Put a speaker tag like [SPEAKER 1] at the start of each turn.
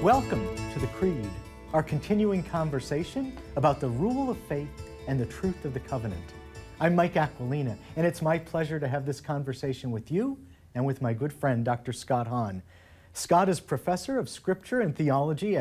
[SPEAKER 1] Welcome to The Creed, our continuing conversation about the rule of faith and the truth of the covenant. I'm Mike Aquilina, and it's my pleasure to have this conversation with you and with my good friend, Dr. Scott Hahn. Scott is professor of scripture and theology at